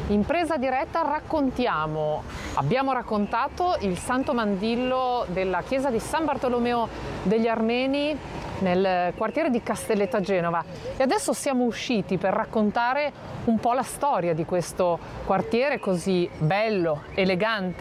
In presa diretta abbiamo raccontato il Santo Mandillo della chiesa di San Bartolomeo degli Armeni nel quartiere di Castelletto a Genova e adesso siamo usciti per raccontare un po' la storia di questo quartiere così bello, elegante